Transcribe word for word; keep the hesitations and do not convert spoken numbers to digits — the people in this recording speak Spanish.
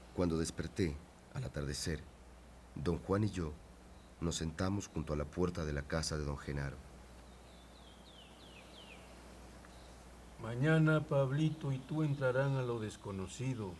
Cuando desperté, al atardecer, don Juan y yo nos sentamos junto a la puerta de la casa de don Genaro. Mañana Pablito y tú entrarán a lo desconocido.